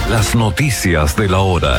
Las noticias de la hora.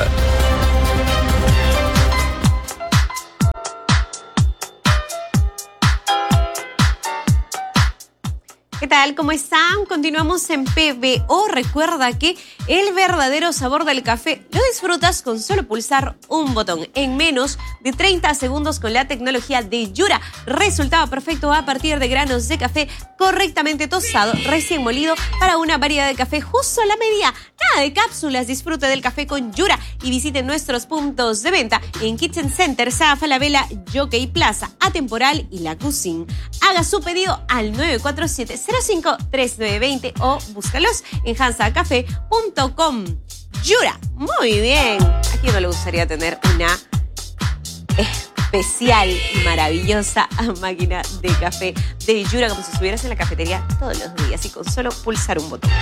¿Qué tal? ¿Cómo están? Continuamos en PBO. Recuerda que el verdadero sabor del café lo disfrutas con solo pulsar un botón en menos de 30 segundos con la tecnología de Yura. Resultado perfecto a partir de granos de café correctamente tostado, recién molido para una variedad de café justo a la medida. Nada de cápsulas. Disfrute del café con Yura y visite nuestros puntos de venta en Kitchen Center, Saga Falabella, Jockey Plaza, Atemporal y La Cuisine. Haga su pedido al 947-05-3920 o búscalos en hansacafé.com. Yura, muy bien. ¿A quién no le gustaría tener una especial y maravillosa máquina de café de Yura, como si estuvieras en la cafetería todos los días y con solo pulsar un botón?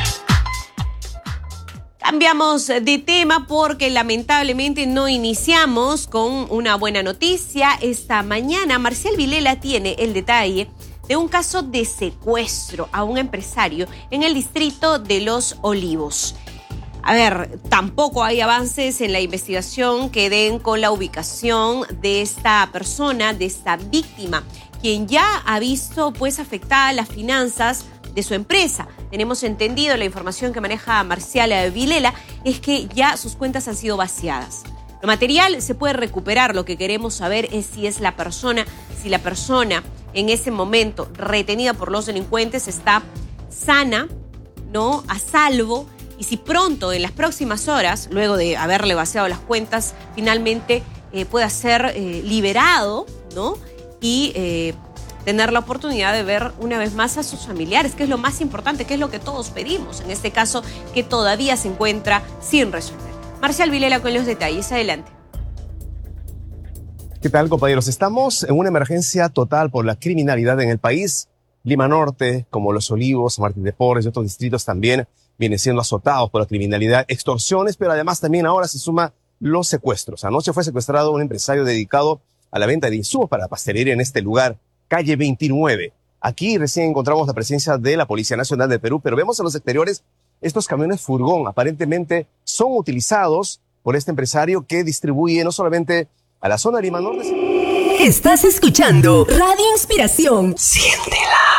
Cambiamos de tema porque lamentablemente no iniciamos con una buena noticia. Esta mañana Marcial Vilela tiene el detalle de un caso de secuestro a un empresario en el distrito de Los Olivos. A ver, tampoco hay avances en la investigación que den con la ubicación de esta persona, de esta víctima, quien ya ha visto pues afectadas las finanzas de su empresa. Tenemos entendido, la información que maneja Marcial Vilela es que ya sus cuentas han sido vaciadas. Lo material se puede recuperar, lo que queremos saber es si la persona en ese momento retenida por los delincuentes está sana, ¿no?, a salvo, y si pronto, en las próximas horas, luego de haberle vaciado las cuentas, finalmente pueda ser liberado, ¿no?, y tener la oportunidad de ver una vez más a sus familiares, que es lo más importante, que es lo que todos pedimos, en este caso, que todavía se encuentra sin resolver. Marcial Vilela con los detalles. Adelante. ¿Qué tal, compañeros? Estamos en una emergencia total por la criminalidad en el país. Lima Norte, como Los Olivos, Martín de Porres y otros distritos también vienen siendo azotados por la criminalidad, extorsiones, pero además también ahora se suma los secuestros. Anoche fue secuestrado un empresario dedicado a la venta de insumos para pastelería en este lugar, calle 29. Aquí recién encontramos la presencia de la Policía Nacional de Perú, pero vemos en los exteriores estos camiones furgón. Aparentemente son utilizados por este empresario que distribuye no solamente a la zona de Lima Norte. Estás escuchando Radio Inspiración. Siéntela.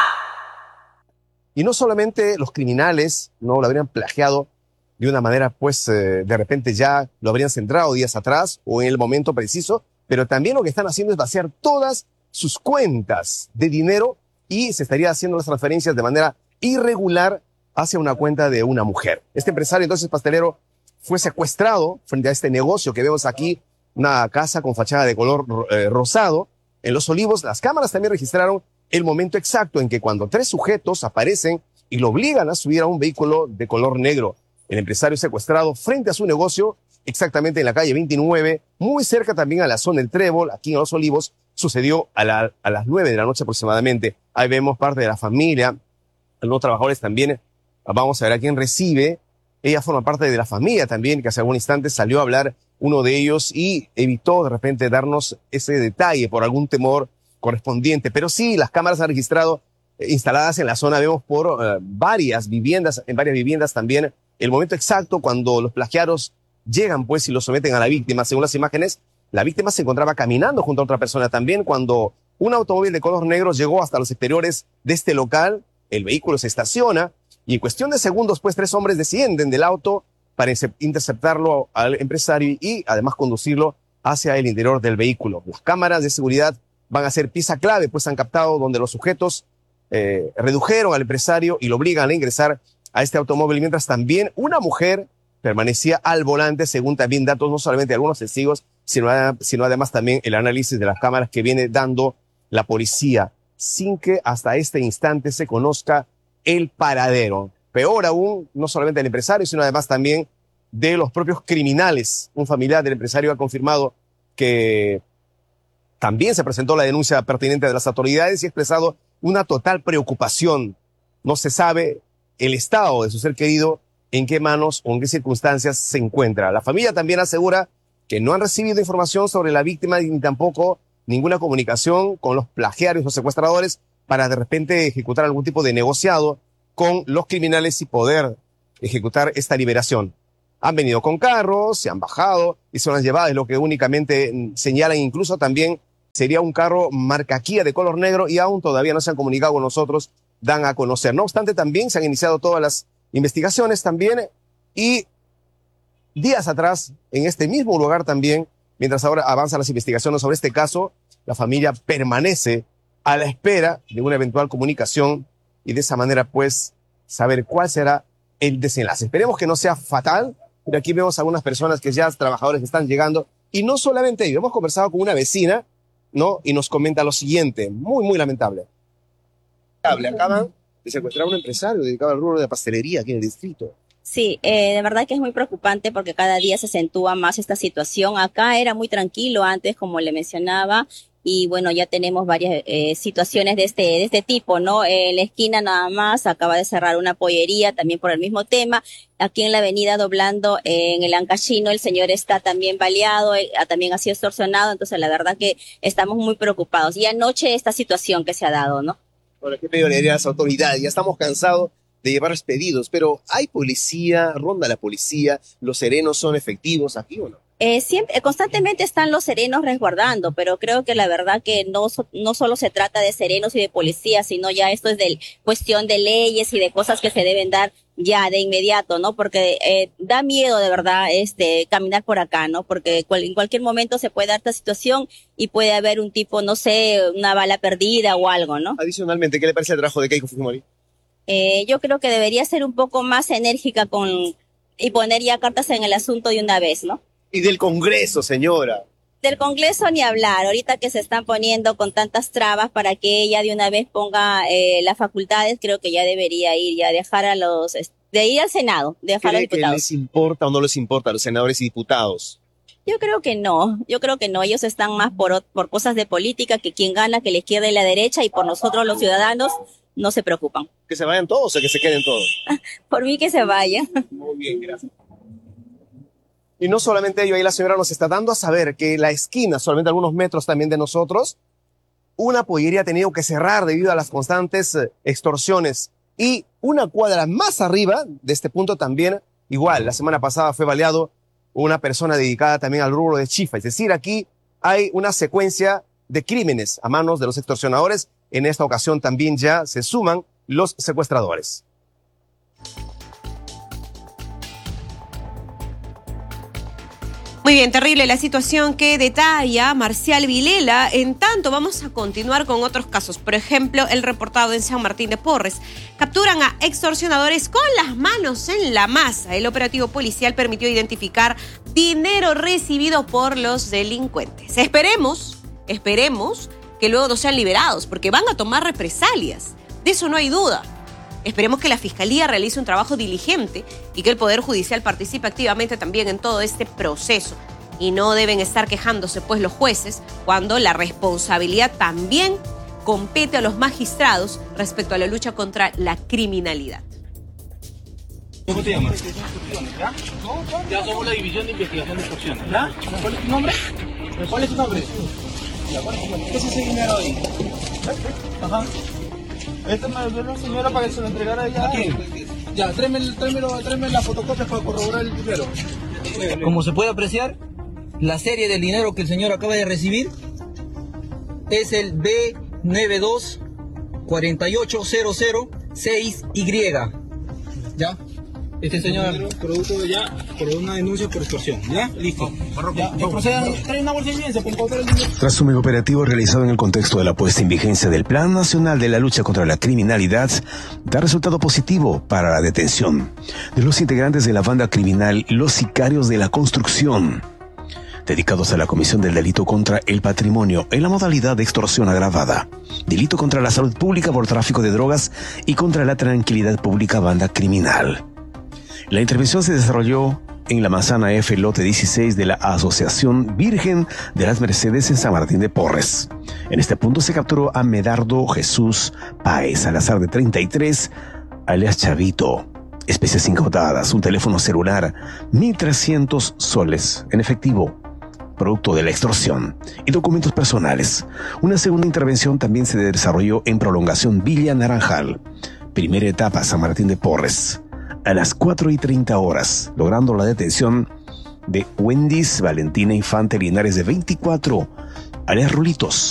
Y no solamente los criminales no lo habrían plagiado de una manera, pues, de repente ya lo habrían centrado días atrás o en el momento preciso, pero también lo que están haciendo es vaciar todas sus cuentas de dinero y se estaría haciendo las transferencias de manera irregular hacia una cuenta de una mujer. Este empresario, entonces pastelero, fue secuestrado frente a este negocio que vemos aquí, una casa con fachada de color rosado. En Los Olivos, las cámaras también registraron el momento exacto en que cuando 3 sujetos aparecen y lo obligan a subir a un vehículo de color negro. El empresario secuestrado frente a su negocio, exactamente en la calle 29, muy cerca también a la zona del Trébol, aquí en Los Olivos, sucedió a las 9 de la noche aproximadamente. Ahí vemos parte de la familia, algunos trabajadores también. Vamos a ver a quién recibe. Ella forma parte de la familia también, que hace algún instante salió a hablar uno de ellos y evitó de repente darnos ese detalle por algún temor correspondiente. Pero sí, las cámaras han registrado instaladas en la zona, vemos por varias viviendas también, el momento exacto cuando los plagiados llegan pues y los someten a la víctima. Según las imágenes, la víctima se encontraba caminando junto a otra persona también cuando un automóvil de color negro llegó hasta los exteriores de este local. El vehículo se estaciona y en cuestión de segundos, pues 3 hombres descienden del auto para interceptarlo al empresario y además conducirlo hacia el interior del vehículo. Las cámaras de seguridad van a ser pieza clave, pues han captado donde los sujetos redujeron al empresario y lo obligan a ingresar a este automóvil, mientras también una mujer permanecía al volante, según también datos no solamente de algunos testigos, sino además también el análisis de las cámaras que viene dando la policía, sin que hasta este instante se conozca el paradero. Peor aún, no solamente del empresario, sino además también de los propios criminales. Un familiar del empresario ha confirmado que también se presentó la denuncia pertinente de las autoridades y ha expresado una total preocupación. No se sabe el estado de su ser querido, en qué manos o en qué circunstancias se encuentra. La familia también asegura que no han recibido información sobre la víctima ni tampoco ninguna comunicación con los plagiarios o secuestradores para de repente ejecutar algún tipo de negociado con los criminales y poder ejecutar esta liberación. Han venido con carros, se han bajado y se lo han llevado. Es lo que únicamente señalan. Incluso también sería un carro marca Kia de color negro y aún todavía no se han comunicado con nosotros, dan a conocer. No obstante, también se han iniciado todas las investigaciones también y días atrás, en este mismo lugar también, mientras ahora avanzan las investigaciones sobre este caso, la familia permanece a la espera de una eventual comunicación y de esa manera, pues, saber cuál será el desenlace. Esperemos que no sea fatal, pero aquí vemos a algunas personas que ya, trabajadores que están llegando, y no solamente ellos. Hemos conversado con una vecina, ¿no? Y nos comenta lo siguiente, muy lamentable. Acaban de secuestrar a un empresario dedicado al rubro de pastelería aquí en el distrito. Sí, de verdad que es muy preocupante porque cada día se acentúa más esta situación. Acá era muy tranquilo antes, como le mencionaba, y bueno, ya tenemos varias situaciones de este tipo, ¿no? En la esquina nada más acaba de cerrar una pollería también por el mismo tema. Aquí en la avenida doblando en el Ancachino el señor está también baleado, también ha sido extorsionado, entonces la verdad que estamos muy preocupados. Y anoche esta situación que se ha dado, ¿no? Bueno, ¿qué pedido le diría a las autoridades? Ya estamos cansados de llevar pedidos, pero ¿hay policía? ¿Ronda la policía? ¿Los serenos son efectivos aquí o no? Siempre, constantemente están los serenos resguardando, pero creo que la verdad que no solo se trata de serenos y de policía, sino ya esto es de cuestión de leyes y de cosas que se deben dar ya de inmediato, ¿no? Porque da miedo de verdad caminar por acá, ¿no? Porque en cualquier momento se puede dar esta situación y puede haber un tipo, no sé, una bala perdida o algo, ¿no? Adicionalmente, ¿qué le parece el trabajo de Keiko Fujimori? Yo creo que debería ser un poco más enérgica y poner ya cartas en el asunto de una vez, ¿no? Y del Congreso, señora. Del Congreso ni hablar, ahorita que se están poniendo con tantas trabas para que ella de una vez ponga las facultades, creo que ya debería ir, ya dejar de ir al Senado, dejar a los diputados. ¿Les importa o no les importa a los senadores y diputados? Yo creo que no, ellos están más por cosas de política, que quien gana, que la izquierda y la derecha, y por nosotros los ciudadanos no se preocupan. ¿Que se vayan todos o que se queden todos? Por mí que se vayan. Muy bien, gracias. Y no solamente ello, ahí la señora nos está dando a saber que la esquina, solamente algunos metros también de nosotros, una pollería ha tenido que cerrar debido a las constantes extorsiones. Y una cuadra más arriba de este punto también, igual, la semana pasada fue baleado una persona dedicada también al rubro de chifa. Es decir, aquí hay una secuencia de crímenes a manos de los extorsionadores. En esta ocasión también ya se suman los secuestradores. Muy bien, terrible la situación que detalla Marcial Vilela. En tanto, vamos a continuar con otros casos. Por ejemplo, el reportado en San Martín de Porres. Capturan a extorsionadores con las manos en la masa. El operativo policial permitió identificar dinero recibido por los delincuentes. Esperemos que luego no sean liberados, porque van a tomar represalias. De eso no hay duda. Esperemos que la Fiscalía realice un trabajo diligente y que el Poder Judicial participe activamente también en todo este proceso. Y no deben estar quejándose, pues, los jueces, cuando la responsabilidad también compete a los magistrados respecto a la lucha contra la criminalidad. ¿Cómo te llamas? Ya somos la División de Investigación de Extorsiones, ¿ya? ¿Cuál es tu nombre? ¿Cuál es tu nombre? ¿Qué es ese dinero ahí? Ajá. Esta me lo dio la señora para que se lo entregara a ella. ¿A quién? Ya, tráeme la fotocopia para corroborar el dinero. Como se puede apreciar, la serie del dinero que el señor acaba de recibir es el B92-48006Y. ¿Ya? Este señor... Producto ya por una denuncia por extorsión. ¿Ya? Listo. Ya, trae una bolsa de evidencia para encontrar el dinero. Tras un operativo realizado en el contexto de la puesta en vigencia del Plan Nacional de la Lucha contra la Criminalidad, da resultado positivo para la detención de los integrantes de la banda criminal Los Sicarios de la Construcción, dedicados a la comisión del delito contra el patrimonio en la modalidad de extorsión agravada, delito contra la salud pública por tráfico de drogas y contra la tranquilidad pública banda criminal. La intervención se desarrolló en la manzana F, lote 16 de la Asociación Virgen de las Mercedes en San Martín de Porres. En este punto se capturó a Medardo Jesús Páez Salazar, de 33, alias Chavito. Especies incautadas, un teléfono celular, 1.300 soles en efectivo, producto de la extorsión, y documentos personales. Una segunda intervención también se desarrolló en Prolongación Villa Naranjal, primera etapa, San Martín de Porres. a las 4:30 horas, logrando la detención de Wendys Valentina Infante Linares, de 24, alias Rulitos.